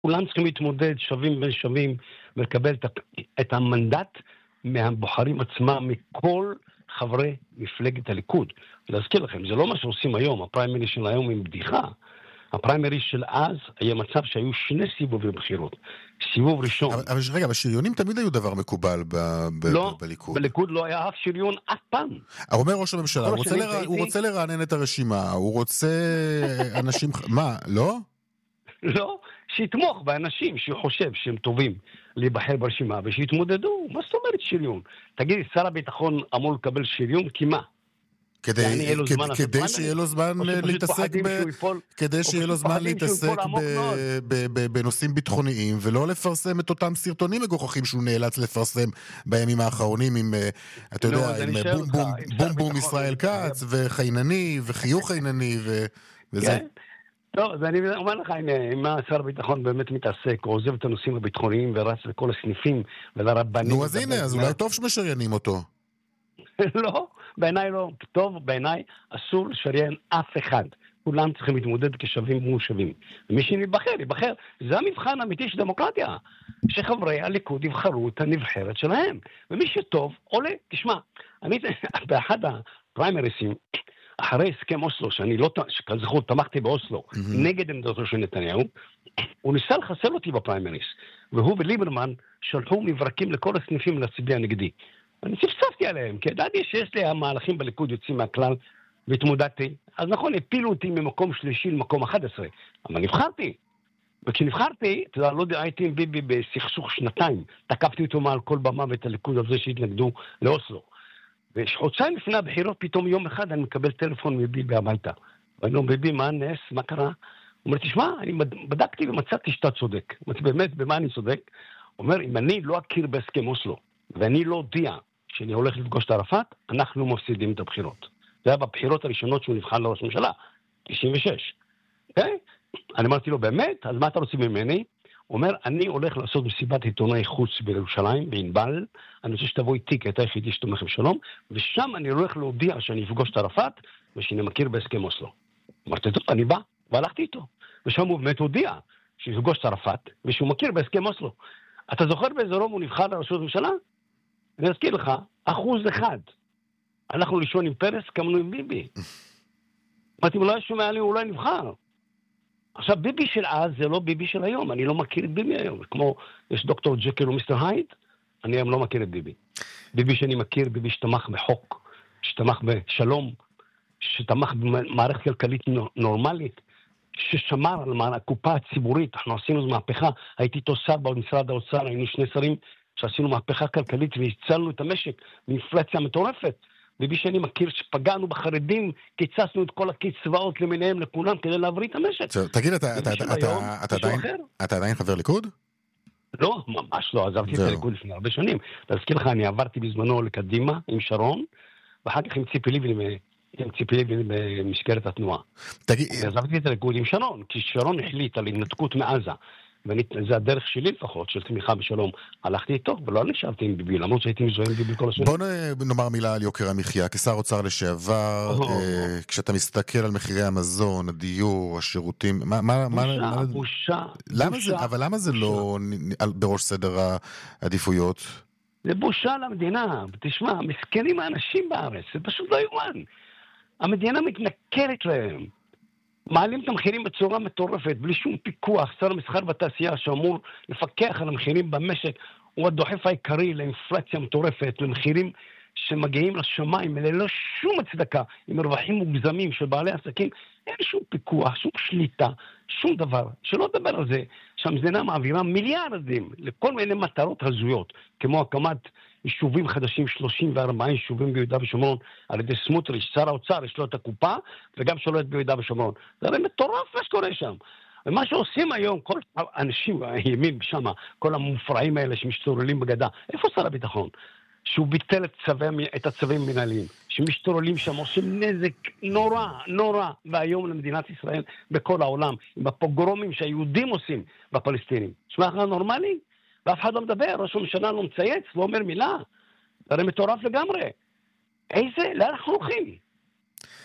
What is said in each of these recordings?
כולם צריכים להתמודד שווים בין שווים, ולקבל את המנדט מהבוחרים עצמם, מכל חברי מפלגת הליכוד. להזכיר לכם, זה לא מה שעושים היום, הפריימריז של היום עם בדיחה. הפריימריז של אז היה מצב שהיו שני סיבובי בחירות. סיבוב ראשון. אבל רגע, השריונים תמיד היו דבר מקובל בליכוד. בליכוד לא היה אף שריון אף פעם. אומר ראש הממשלה, הוא רוצה לרענן את הרשימה, הוא רוצה אנשים... מה, לא? לא, שיתמוך באנשים שחושב שהם טובים להיבחר ברשימה, ושיתמודדו. מה זאת אומרת שריון? תגידי, שר הביטחון אמור לקבל שריון? כי מה? כדי שיהיה לו זמן להתעסק בנושאים ביטחוניים, ולא לפרסם את אותם סרטונים מגוחכים שהוא נאלץ לפרסם בימים האחרונים עם, אתה יודע, עם בום בום ישראל כץ וחיינני וחיוך חיינני וזה. טוב, אז אני אומר לך, אם שר הביטחון באמת מתעסק, או עוזב את הנושאים הביטחוניים ורץ לכל הסניפים ולרבנים. נו, אז הנה, אז אולי טוב שמשריינים אותו. לא, בעיניי לא. טוב, בעיניי אסור לשריין אף אחד. כולם צריכים להתמודד כשווים מול שווים. ומי שיבחר. זה המבחן האמיתי של דמוקרטיה. שחברי הליכוד יבחרו את הנבחרת שלהם. ומי שטוב, עולה. תשמע, אני באחד הפריימריסים, אחרי הסכם אוסלו, שאני לא, כזכור, תמכתי באוסלו, נגד עמדתו של נתניהו, הוא ניסה לחסל אותי בפריימריס. והוא וליברמן שלחו מברקים לכל הסניפים להצביע נגדי. אני צפצפתי עליהם, כי ידעתי שיש לי המהלכים בליכוד יוצאים מהכלל, והתמודדתי. אז נכון, הפילו אותי ממקום שלישי למקום 11, אבל נבחרתי. וכשנבחרתי, אתה יודע, לא הייתי עם ביבי בסכסוך שנתיים, תקפתי אותו מעל כל במה ואת הליכוד על זה שהתנגדו לאוסלו. וחודשיים לפני הבחירות, פתאום יום אחד אני מקבל טלפון מביבי הביתה. ואני אומר, ביבי, מה הנס? מה קרה? הוא אומר, תשמע, אני בדקתי ומצאתי שאתה צודק. באמת, במה אני צודק? הוא אומר, אם אני לא אכיר בהסכם אוסלו, ואני לא הודיע שאני הולך לפגוש את ערפאת, אנחנו מפסידים את הבחירות. זה היה בבחירות הראשונות שהוא נבחר לראש ממשלה, 96. אני אמרתי לו, באמת? אז מה אתה רוצה ממני? הוא אומר, אני הולך לעשות מסיבת עיתונאי חוץ בירושלים, בענבל, אני רוצה שתבוא איתי, כי אתה היחידי שתומך בשלום, ושם אני הולך להודיע שאני אפגוש את ערפאת, ושאני מכיר בהסכם אוסלו. אמרתי, טוב, אני בא, והלכתי איתו. ושם הוא באמת הודיע שיפגוש את ערפאת, ושהוא מכיר בהסכם אוסלו. אתה זוכר באיזה רוב הוא נבחר לראשות ממשלה? אני אזכיר לך, 1%. הלכנו לישון עם פרס, קמנו עם ביבי. אמרתי, אולי שומע לי, אולי נבחר. עכשיו, ביבי של אז זה לא ביבי של היום. אני לא מכיר את ביבי היום. כמו, יש דוקטור ג'קל ומיסטר הייד, אני היום לא מכיר את ביבי. ביבי שאני מכיר, ביבי שתמך בחוק, שתמך בשלום, שתמך במערכת כלכלית נורמלית, ששמר על הקופה הציבורית. אנחנו עשינו מהפכה, הייתי איתו שר במשרד האוצר, היינו שני שרים שעשינו מהפכה כלכלית והצלנו את המשק מאינפלציה מטורפת. ביבי שאני מכיר שפגענו בחרדים, קיצצנו את כל הקצבאות למיניהם לכולם כדי להבריא את המשק. תגיד, אתה עדיין חבר ליכוד? לא, ממש לא, עזבתי את הליכוד לפני הרבה שנים. להזכיר לך, אני עברתי בזמנו לקדימה עם שרון, ואחר כך עם ציפי לבני במסגרת התנועה. עזבתי את הליכוד עם שרון, כי שרון החליט על התנתקות מעזה. וזה הדרך שלי לפחות, של תמיכה בשלום. הלכתי איתו, ולא נשארתי עם ביבי, למרות שהייתי מזוהה עם ביבי כל השנים. בוא נאמר מילה על יוקר המחיה. כשר אוצר לשעבר, כשאתה מסתכל על מחירי המזון, הדיור, השירותים, בושה. אבל למה זה לא בראש סדר העדיפויות? זה בושה למדינה. תשמע, מסכנים האנשים בארץ, זה פשוט לא יאומן. המדינה מתנכרת להם. מעלים את המחירים בצורה מטורפת, בלי שום פיקוח. שר המסחר והתעשייה שאמור לפקח על המחירים במשק, הוא הדוחף העיקרי לאינפלציה מטורפת, למחירים שמגיעים לשמיים, ללא שום הצדקה, עם רווחים מוגזמים של בעלי עסקים. אין שום פיקוח, שום שליטה, שום דבר. שלא לדבר על זה, שהמדינה מעבירה מיליארדים לכל מיני מטרות הזויות, כמו הקמת יישובים חדשים, 34 יישובים ביהודה ושומרון, על ידי סמוטריץ', שר האוצר, יש לו את הקופה, וגם שולט ביהודה ושומרון. זה הרי מטורף מה שקורה שם. ומה שעושים היום, כל האנשים הימין שם, כל המופרעים האלה שמשתוללים בגדה, איפה שר הביטחון? שהוא ביטל את הצווים מנהליים, שמשתוללים שם, עושים נזק נורא, והיום למדינת ישראל בכל העולם, עם הפוגרומים שהיהודים עושים בפלסטינים. שמע לך נורמלי? ואף אחד לא מדבר, ראש הממשלה לא מצייץ, לא אומר מילה. זה הרי מטורף לגמרי. איזה? לאן אנחנו הולכים?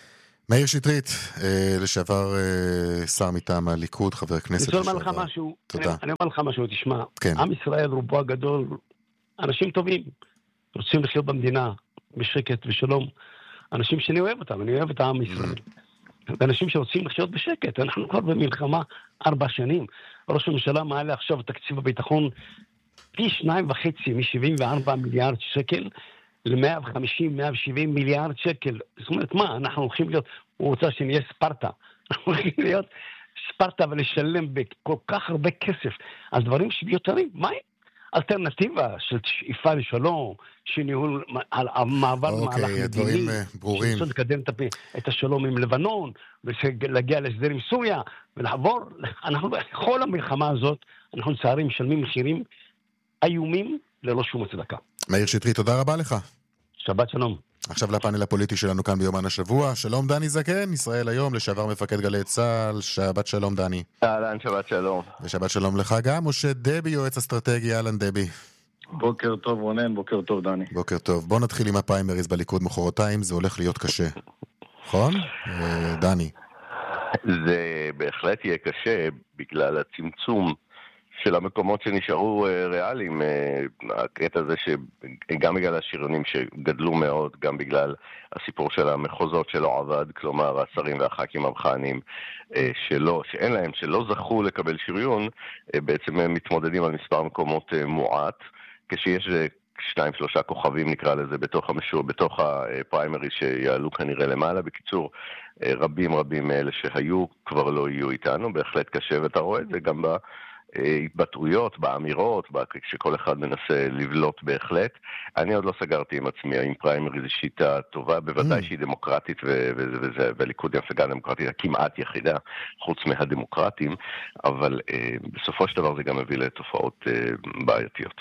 מאיר שטרית, לשעבר שר מטעם הליכוד, חבר כנסת לשעבר. אני אומר לך משהו, תודה. אני אומר לך משהו, תשמע, כן. עם ישראל רובו הגדול, אנשים טובים, רוצים לחיות במדינה, בשקט ושלום, אנשים שאני אוהב אותם, אני אוהב את העם ישראל. ואנשים שרוצים לחיות בשקט, אנחנו כבר במלחמה 4 שנים, ראש הממשלה מעלה עכשיו תקציב הביטחון פי 2.5 מ-74 מיליארד שקל, ל-150-170 מיליארד שקל. זאת אומרת, מה, אנחנו הולכים להיות, הוא רוצה שנהיה ספרטה, אנחנו הולכים להיות ספרטה ולשלם בכל כך הרבה כסף על דברים שביותרים. מה אלטרנטיבה של שאיפה לשלום, שניהול על המעבר מהלך מדיני, שרצו לקדם את השלום עם לבנון, ולהגיע להסדר עם סוריה, ולעבור, אנחנו בכל המלחמה הזאת, אנחנו לצערי משלמים מחירים איומים ללא שום הצדקה. מאיר שטרית, תודה רבה לך. שבת שלום. עכשיו לפאנל הפוליטי שלנו כאן ביומן השבוע. שלום דני זקן, ישראל היום, לשעבר מפקד גלי צה"ל. שבת שלום דני. אהלן, שבת שלום. ושבת שלום לך גם. משה דבי, יועץ אסטרטגי. אהלן דבי. בוקר טוב רונן, בוקר טוב דני. בוקר טוב. בוא נתחיל עם הפריימריז בליכוד מחרתיים, זה הולך להיות קשה. נכון? דני. זה בהחלט יהיה קשה בגלל הצמצום של המקומות שנשארו ריאליים, הקטע הזה שגם בגלל השריונים שגדלו מאוד, גם בגלל הסיפור של המחוזות שלא עבד, כלומר השרים והח"כים המכהנים שאין להם, שלא זכו לקבל שריון, בעצם הם מתמודדים על מספר מקומות מועט, כשיש 2-3 כוכבים נקרא לזה בתוך הפריימרי שיעלו כנראה למעלה. בקיצור, רבים מאלה שהיו כבר לא יהיו איתנו, בהחלט קשה, ואתה רואה את זה גם התבטאויות, באמירות, שכל אחד מנסה לבלוט בהחלט. אני עוד לא סגרתי עם עצמי, האם פריימרי זו שיטה טובה, בוודאי שהיא דמוקרטית, והליכוד היא המפלגה הדמוקרטית הכמעט יחידה, חוץ מהדמוקרטים, אבל בסופו של דבר זה גם מביא לתופעות בעייתיות.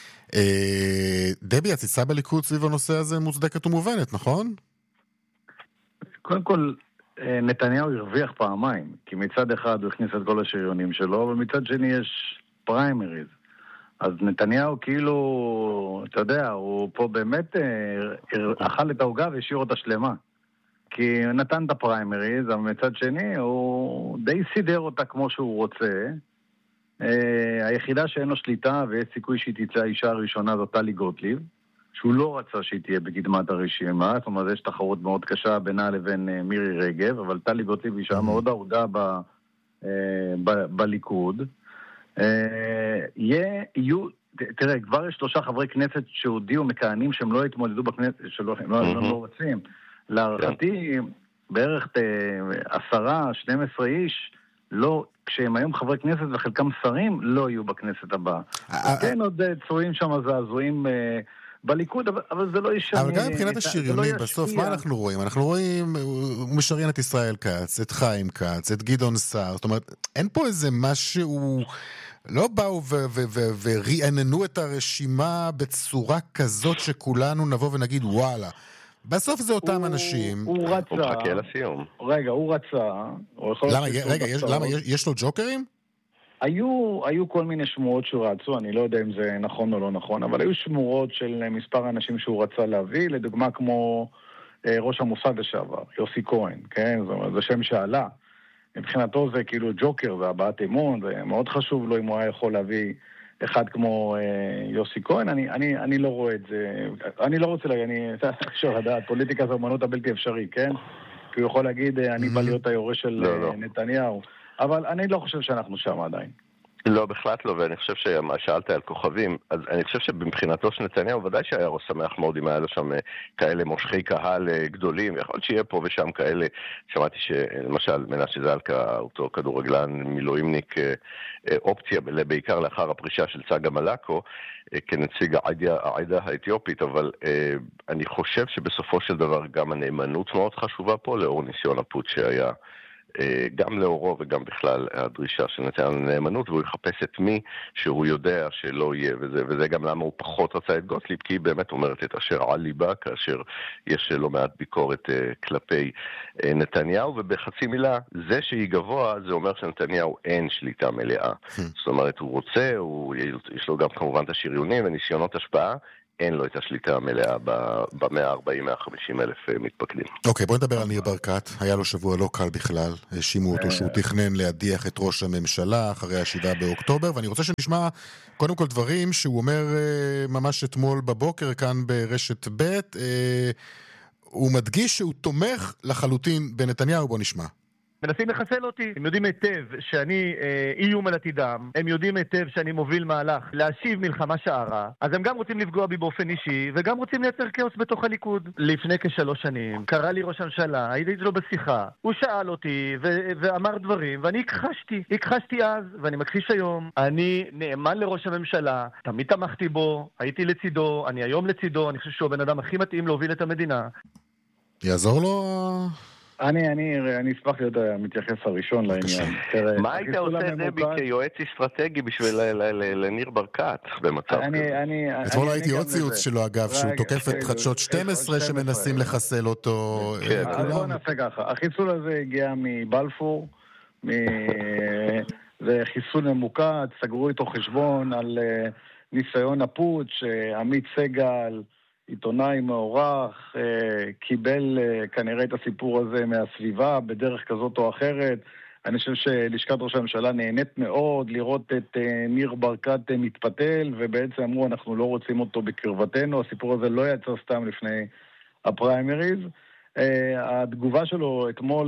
דבי, הציצה בליכוד סביב הנושא הזה מוצדקת ומובנת, נכון? קודם כל, נתניהו הרוויח פעמיים, כי מצד אחד הוא הכניס את כל השריונים שלו, ומצד שני יש פריימריז. אז נתניהו כאילו, אתה יודע, הוא פה באמת אכל את ההוגה והשאיר אותה שלמה. כי הוא נתן את הפריימריז, אבל מצד שני הוא די סידר אותה כמו שהוא רוצה. היחידה שאין לו שליטה ויש סיכוי שהיא תצא האישה הראשונה זאת טלי גוטליב, שהוא לא רצה שהיא תהיה בקדמת הרשימה, זאת אומרת, יש תחרות מאוד קשה בינה לבין מירי רגב, אבל טלי גוטליב היא אישה מאוד אהודה בליכוד. תראה, כבר יש 3 חברי כנסת שהודיעו מכהנים שהם לא התמודדו בכנסת, הם לא רוצים. להערכתי, בערך 10-12 איש, לא, כשהם היום חברי כנסת וחלקם שרים, לא יהיו בכנסת הבאה. כן, עוד צועים שם זעזועים בליכוד, אבל זה לא ישנה. אבל גם מבחינת השריונים, בסוף, מה אנחנו רואים? אנחנו רואים, הוא משריין את ישראל כץ, את חיים כץ, את גדעון סער, זאת אומרת, אין פה איזה משהו, לא באו ורעננו את הרשימה בצורה כזאת שכולנו נבוא ונגיד, וואלה, בסוף זה אותם אנשים. הוא רצה. הוא מחכה לסיום. רגע, הוא רצה. למה, יש לו ג'וקרים? היו כל מיני שמועות שהוא רצו, אני לא יודע אם זה נכון או לא נכון, אבל היו שמועות של מספר אנשים שהוא רצה להביא, לדוגמה כמו ראש המוסד לשעבר, יוסי כהן, כן? זה שם שעלה. מבחינתו זה כאילו ג'וקר, זה הבעת אמון, זה מאוד חשוב לו אם הוא היה יכול להביא אחד כמו יוסי כהן. אני לא רואה את זה, אני לא רוצה להגיד, אפשר לדעת, פוליטיקה זה אומנות הבלתי אפשרי, כן? כי הוא יכול להגיד, אני בא להיות היורש של נתניהו. אבל אני לא חושב שאנחנו שם עדיין. לא, בכלל לא, ואני חושב שמה שאלת על כוכבים, אז אני חושב שבמבחינתו של נתניהו, ודאי שהיה ראש שמח מאוד אם היה לו שם כאלה מושכי קהל גדולים, יכול להיות שיהיה פה ושם כאלה, שמעתי שלמשל מנשה זלקה, אותו כדורגלן מילואימניק, אופציה, בעיקר לאחר הפרישה של צגה מלאקו, כנציג העדה האתיופית, אבל אני חושב שבסופו של דבר גם הנאמנות מאוד חשובה פה, לאור ניסיון הפוט שהיה, גם לאורו וגם בכלל הדרישה של נתניהו לנאמנות, והוא יחפש את מי שהוא יודע שלא יהיה, וזה גם למה הוא פחות רצה את גוטליב, כי היא באמת אומרת את אשר על ליבה, כאשר יש לא מעט ביקורת כלפי נתניהו, ובחצי מילה, זה שהיא גבוה, זה אומר שנתניהו אין שליטה מלאה. זאת אומרת, הוא רוצה, יש לו גם כמובן את השריונים וניסיונות השפעה, אין לו את השליטה המלאה ב-140-150 אלף מתפקדים. אוקיי, בוא נדבר על ניר ברקת. היה לו שבוע לא קל בכלל. האשימו אותו שהוא תכנן להדיח את ראש הממשלה אחרי 7 באוקטובר, ואני רוצה שנשמע קודם כל דברים שהוא אומר ממש אתמול בבוקר כאן ברשת ב'. הוא מדגיש שהוא תומך לחלוטין בנתניהו. בוא נשמע. מנסים לחסל אותי, הם יודעים היטב שאני איום על עתידם, הם יודעים היטב שאני מוביל מהלך להשיב מלחמה שערה, אז הם גם רוצים לפגוע בי באופן אישי, וגם רוצים לייצר כאוס בתוך הליכוד. לפני כ3 שנים, קרא לי ראש הממשלה, הייתי אצלו בשיחה, הוא שאל אותי ואמר דברים, ואני הכחשתי אז, ואני מכחיש היום. אני נאמן לראש הממשלה, תמיד תמכתי בו, הייתי לצידו, אני היום לצידו, אני חושב שהוא הבן אדם הכי מתאים להוביל את המדינה. יעזור לו? אני אשמח להיות המתייחס הראשון לעניין. מה היית עושה דבי כיועץ אסטרטגי בשביל לניר ברקת במצב כזה? אתמול הייתי עוד ציוץ שלו אגב, שהוא תוקף את חדשות 12 שמנסים לחסל אותו. אז בוא נעשה ככה, החיסול הזה הגיע מבלפור, זה חיסול ממוקד, סגרו איתו חשבון על ניסיון הפוטש, עמית סגל, עיתונאי מעורך, קיבל כנראה את הסיפור הזה מהסביבה בדרך כזאת או אחרת. אני חושב שלשכת ראש הממשלה נהנית מאוד לראות את ניר ברקת מתפתל, ובעצם אמרו אנחנו לא רוצים אותו בקרבתנו. הסיפור הזה לא יצא סתם לפני הפריימריז. התגובה שלו אתמול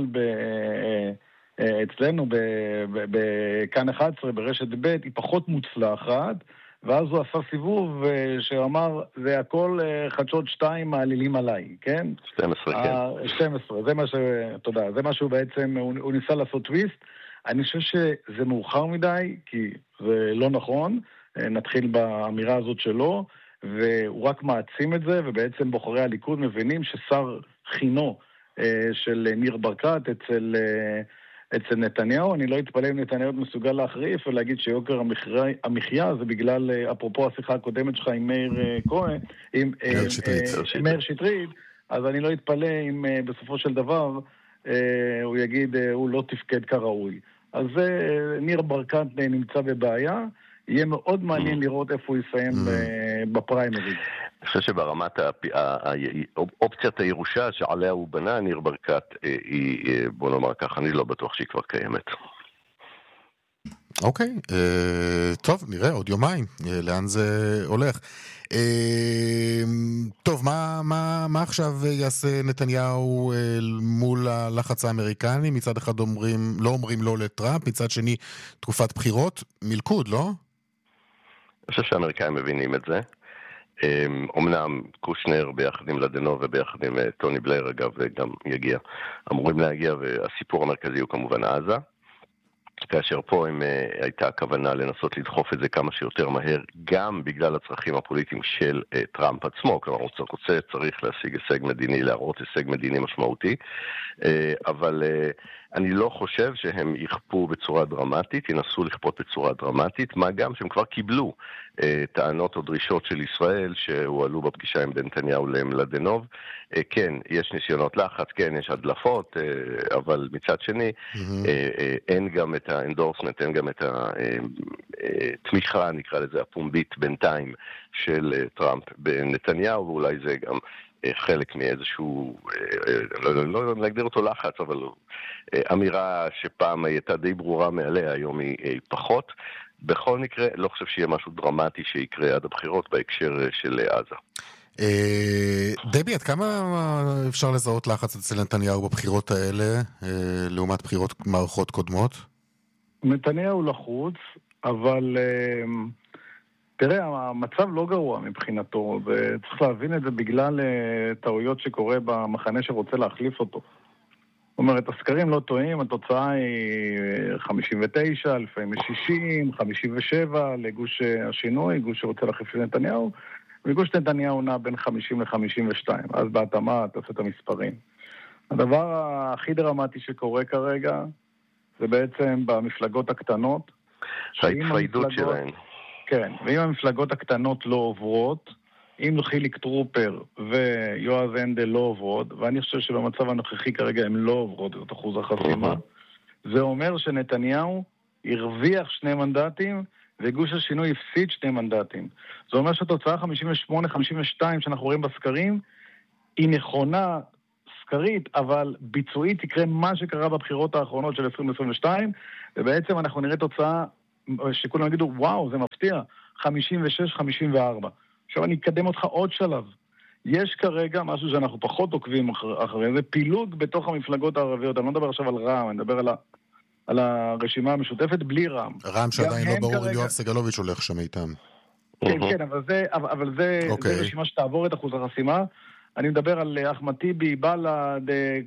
אצלנו בכאן 11 ברשת ב' היא פחות מוצלחת, ואז הוא עשה סיבוב שאמר, זה הכל חדשות 2 מעלילים עליי, כן? 12, כן. 12, זה מה שהוא בעצם, הוא ניסה לעשות טוויסט. אני חושב שזה מאוחר מדי, כי זה לא נכון. נתחיל באמירה הזאת שלו, והוא רק מעצים את זה, ובעצם בוחרי הליכוד מבינים ששר חינו של ניר ברקת אצל נתניהו. אני לא אתפלא אם נתניהו מסוגל להחריף ולהגיד שיוקר המחיה זה בגלל, אפרופו השיחה הקודמת שלך עם מאיר כהן, עם מאיר שטרית, אז אני לא אתפלא אם בסופו של דבר הוא יגיד הוא לא תפקד כראוי. אז ניר ברקת נמצא בבעיה, יהיה מאוד מעניין לראות איפה הוא יסיים בפריימריז. אני חושב שברמת אופציית הירושה שעליה הוא בנה, ניר ברקת, בוא נאמר כך, אני לא בטוח שהיא כבר קיימת. אוקיי, טוב, נראה עוד יומיים לאן זה הולך. טוב, מה עכשיו יעשה נתניהו מול הלחץ האמריקני? מצד אחד לא אומרים לא לטראמפ, מצד שני תקופת בחירות, מלכוד, לא? אני חושב שהאמריקאים מבינים את זה. אמנם קושנר ביחד עם לדנוב וביחד עם טוני בלייר, אגב, גם יגיע, אמורים להגיע, והסיפור המרכזי הוא כמובן עזה, כאשר פה הייתה הכוונה לנסות לדחוף את זה כמה שיותר מהר, גם בגלל הצרכים הפוליטיים של טראמפ עצמו. כלומר, הוא צריך להשיג הישג מדיני, להראות הישג מדיני משמעותי, אבל אני לא חושב שהם יכפו בצורה דרמטית, ינסו לכפות בצורה דרמטית, מה גם שהם כבר קיבלו טענות או דרישות של ישראל שהועלו בפגישה עם נתניהו למלדנוב. כן, יש ניסיונות לחץ, כן, יש הדלפות, אבל מצד שני, אין גם את האנדורסמנט, אין גם את התמיכה, נקרא לזה, הפומבית בינתיים של טראמפ בנתניהו, ואולי זה גם חלק מאיזשהו, לא להגדיר אותו לחץ, אבל אמירה שפעם הייתה די ברורה מעליה, היום היא פחות. בכל מקרה, לא חושב שיהיה משהו דרמטי שיקרה עד הבחירות בהקשר של עזה. דבי, עד כמה אפשר לזהות לחץ אצל נתניהו בבחירות האלה, לעומת בחירות מערכות קודמות? נתניהו לחוץ, אבל תראה, המצב לא גרוע מבחינתו, וצריך להבין את זה בגלל טעויות שקורה במחנה שרוצה להחליף אותו. זאת אומרת, הסקרים לא טועים, התוצאה היא 59, לפעמים 60, 57 לגוש השינוי, גוש שרוצה להחליף את נתניהו, וגוש נתניהו נע בין 50 ל-52, אז בהתאמה תעשה את המספרים. הדבר הכי דרמטי שקורה כרגע, זה בעצם במפלגות הקטנות. ההתפיידות שלהן. כן, ואם המפלגות הקטנות לא עוברות, אם חיליק טרופר ויואב הנדל לא עוברות, ואני חושב שבמצב הנוכחי כרגע הם לא עוברות את אחוז החסימה, זה אומר שנתניהו הרוויח 2 מנדטים וגוש השינוי הפסיד 2 מנדטים. זה אומר שהתוצאה 58-52 שאנחנו רואים בסקרים, היא נכונה סקרית, אבל ביצועית יקרה מה שקרה בבחירות האחרונות של 2022, ובעצם אנחנו נראה תוצאה שכולם יגידו, וואו, זה מפתיע, 56-54. עכשיו אני אקדם אותך עוד שלב. יש כרגע משהו שאנחנו פחות עוקבים אחרי זה, פילוג בתוך המפלגות הערביות. אני לא מדבר עכשיו על רע"מ, אני מדבר על הרשימה המשותפת בלי רע"מ. רע"מ שעדיין לא ברור אם יואב סגלוביץ' הולך שם איתם. כן, כן, אבל זה רשימה שתעבור את אחוז החסימה. אני מדבר על אחמד טיבי, בל"ד,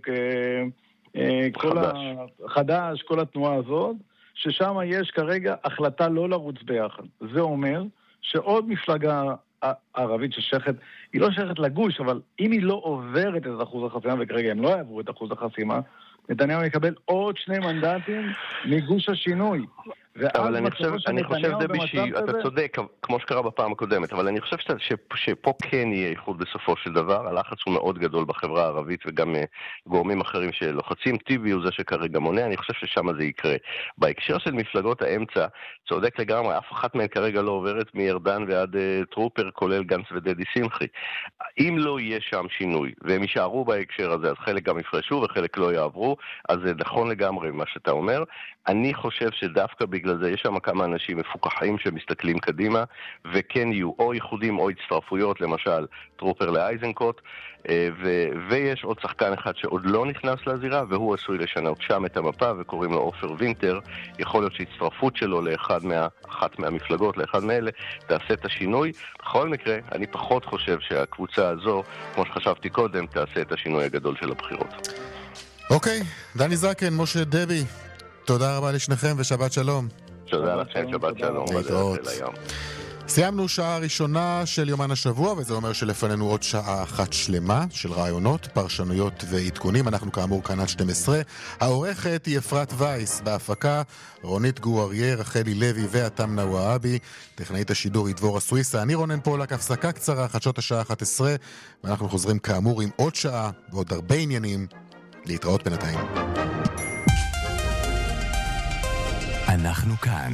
חד"ש, כל התנועה הזאת, ששם יש כרגע החלטה לא לרוץ ביחד. זה אומר שעוד מפלגה ערבית ששייכת, היא לא שייכת לגוש, אבל אם היא לא עוברת את אחוז החסימה, וכרגע הם לא יעברו את אחוז החסימה, נתניהו יקבל עוד 2 מנדטים מגוש השינוי. אבל אני חושב דבי שאתה צודק, כמו שקרה בפעם הקודמת, אבל אני חושב שפה כן יהיה איחוד בסופו של דבר. הלחץ הוא מאוד גדול בחברה הערבית וגם גורמים אחרים שלוחצים. טיבי הוא זה שכרגע מונע, אני חושב ששם זה יקרה. בהקשר של מפלגות האמצע, צודק לגמרי, אף אחת מהן כרגע לא עוברת מירדן ועד טרופר, כולל גנץ ודדי שמחי. אם לא יהיה שם שינוי, והם יישארו בהקשר הזה, אז חלק גם יפרשו וחלק לא יעברו, אז זה נכון לגמרי מה שאתה אומר. אני חושב שדווקא בגלל זה יש שם כמה אנשים מפוקחים שמסתכלים קדימה, וכן יהיו או ייחודים או הצטרפויות, למשל טרופר לאייזנקוט, ויש עוד שחקן אחד שעוד לא נכנס לזירה, והוא עשוי לשנות שם את המפה, וקוראים לו אופר וינטר. יכול להיות שהצטרפות שלו לאחת מהמפלגות, לאחד מאלה, תעשה את השינוי. בכל מקרה, אני פחות חושב שהקבוצה הזו, כמו שחשבתי קודם, תעשה את השינוי הגדול של הבחירות. אוקיי, דני זקן, משה דבי, תודה רבה לשניכם ושבת שלום. תודה לכם, שבת שלום. סיימנו שעה ראשונה של יומן השבוע, וזה אומר שלפנינו עוד שעה אחת שלמה של רעיונות, פרשנויות ועדכונים. אנחנו כאמור כאן עד 12. העורכת היא אפרת וייס, בהפקה רונית גואריה, רחלי לוי ואתם נוואבי, טכנאית השידור היא דבורה סוויסה. אני רונן פולק, הפסקה קצרה, חדשות השעה 11, ואנחנו חוזרים כאמור עם עוד שעה ועוד הרבה עניינים. להתראות בינתיים. אנחנו כאן.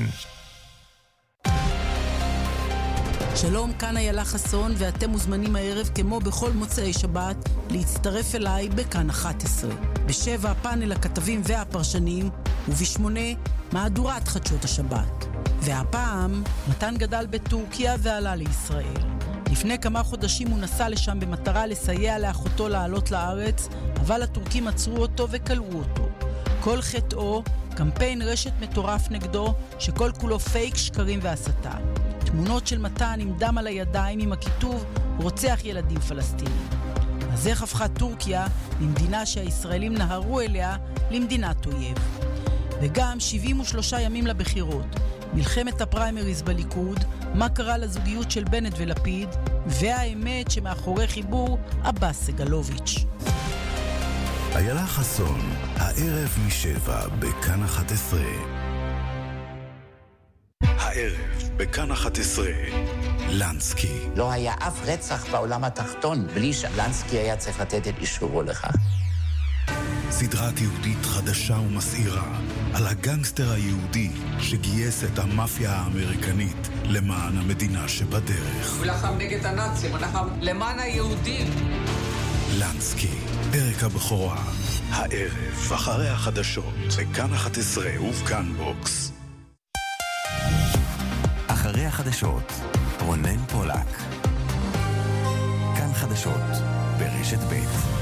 שלום, כאן איילה חסון, ואתם מוזמנים הערב כמו בכל מוצאי שבת להצטרף אליי בכאן 11. ב7 פאנל הכתבים והפרשנים, וב8 מהדורת חדשות השבת. והפעם מתן גדל בטורקיה ועלה לישראל. לפני כמה חודשים הוא נסע לשם במטרה לסייע לאחותו לעלות לארץ, אבל הטורקים עצרו אותו וקלעו אותו. כל חטאו, קמפיין רשת מטורף נגדו, שכל כולו פייק, שקרים והסתה. תמונות של מתן עם דם על הידיים עם הכיתוב רוצח ילדים פלסטינים. אז איך הפכה טורקיה ממדינה שהישראלים נהרו אליה למדינת אויב? וגם 73 ימים לבחירות, מלחמת הפריימריז בליכוד, מה קרה לזוגיות של בנט ולפיד, והאמת שמאחורי חיבור עבאס סגלוביץ'. איילה חסון, הערב מ7 בכאן 11. הערב בכאן 11, לנסקי. לא היה אף רצח בעולם התחתון בלי שלנסקי היה צריך לתת את אישורו לכך. סדרת יהודית חדשה ומסעירה על הגנגסטר היהודי שגייס את המאפיה האמריקנית למען המדינה שבדרך. הוא לחם נגד הנאצים, הוא לחם למען היהודים. לנסקי, פרק הבכורה, הערב אחרי החדשות בכאן 11 ובכאן בוקס. אחרי החדשות, רונן פולק. כאן חדשות ברשת ב'.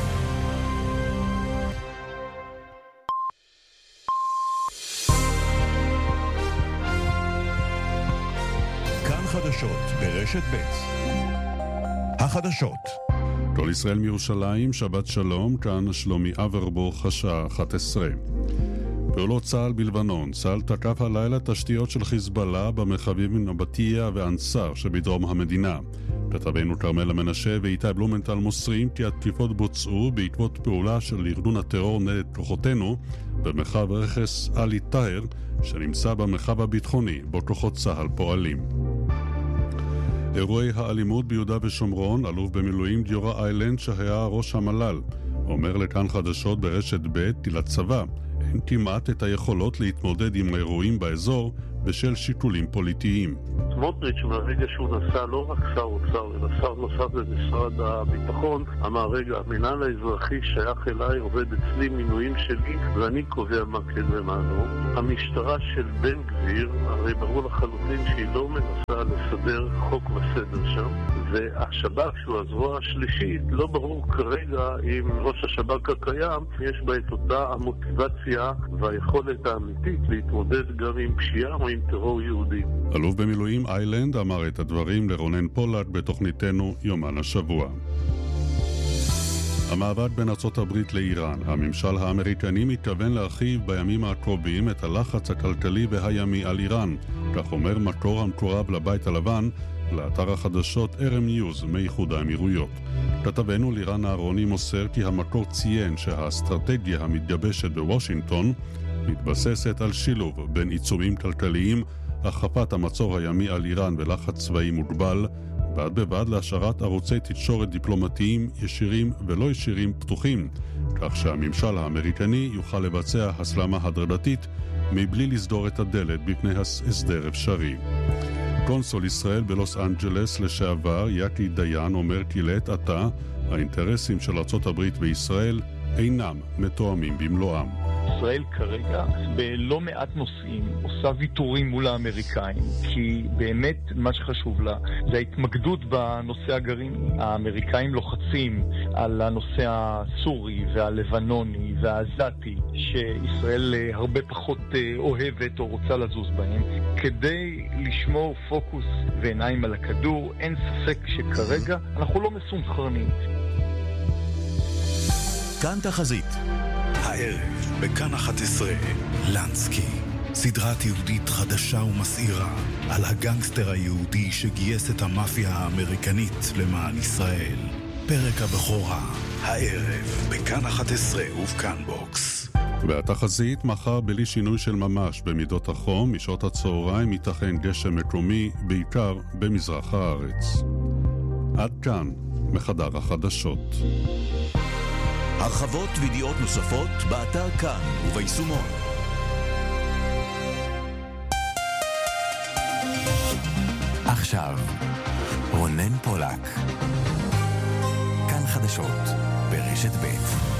כאן חדשות ברשת ב'. החדשות. כל ישראל מירושלים, שבת שלום, כאן שלומי אברבוך, השעה 11. פעולות צה"ל בלבנון. צה"ל תקף הלילה תשתיות של חיזבאללה במרחבים נבטיה ואנסר שבדרום המדינה. כתבנו כרמלה מנשה ואיתי בלומנטל מוסרים כי התקיפות בוצעו בעקבות פעולה של ארגון הטרור נגד כוחותינו במרחב רכס עלי טאהר שנמצא במרחב הביטחוני בו כוחות צה"ל פועלים. אירועי האלימות ביהודה ושומרון, אלוף במילואים גיורא איילנד שהיה ראש המל"ל, אומר לכאן חדשות ברשת ב' כי לצבא אין כמעט את היכולות להתמודד עם האירועים באזור בשל שיקולים פוליטיים. סמוטריץ' מהרגע שהוא נסע לא רק שר אוצר, אלא שר נוסף במשרד הביטחון, אמר רגע, המינהל האזרחי שייך אליי, עובד אצלי, מינויים שלי, ואני קובע מה כן ומה לא. המשטרה של בן גביר, הרי ברור לחלוטין שהיא לא מנסה לסדר חוק וסדר שם, והשב"כ שהוא הזרוע השלישית, לא ברור כרגע אם ראש השב"כ הקיים יש בה את אותה המוטיבציה והיכולת האמיתית להתמודד גם עם פשיעה או עם טרור יהודי. אלוף במילואים איילנד אמר את הדברים לרונן פולק בתוכניתנו יומן השבוע. המאבק בין ארצות הברית לאיראן. הממשל האמריקני מתכוון להרחיב בימים הקרובים את הלחץ הכלכלי והימי על איראן, כך אומר מקור המקורב לבית הלבן לאתר החדשות RM News מאיחוד האמירויות. כתבנו לירן אהרוני מוסר כי המקור ציין שהאסטרטגיה המתגבשת בוושינגטון מתבססת על שילוב בין עיצומים כלכליים, הכפת המצור הימי על איראן ולחץ צבאי מוגבל, בד בבד להשארת ערוצי תקשורת דיפלומטיים ישירים ולא ישירים פתוחים, כך שהממשל האמריקני יוכל לבצע הסלמה הדרגתית מבלי לסגור את הדלת בפני הסדר אפשרי. קונסול ישראל בלוס אנג'לס לשעבר יקי דיין אומר כי לעת עתה האינטרסים של ארצות הברית וישראל אינם מתואמים במלואם. ישראל כרגע בלא מעט נושאים עושה ויתורים מול האמריקאים, כי באמת מה שחשוב לה זה ההתמקדות בנושא הגרעיני. האמריקאים לוחצים על הנושא הסורי והלבנוני והעזתי שישראל הרבה פחות אוהבת או רוצה לזוז בהם. כדי לשמור פוקוס ועיניים על הכדור, אין ספק שכרגע אנחנו לא מסונכרנים. כאן תחזית. הערב בכאן 11 לנסקי, סדרת יהודית חדשה ומסעירה על הגנגסטר היהודי שגייס את המאפיה האמריקנית למען ישראל. פרק הבכורה, הערב בכאן 11 ובכאן בוקס. והתחזית מחר בלי שינוי של ממש במידות החום, משעות הצהריים ייתכן גשם מקומי, בעיקר במזרח הארץ. עד כאן מחדר החדשות. הרחבות וידיעות נוספות באתר כאן וביישומון. עכשיו רונן פולק, כאן חדשות ברשת ב'.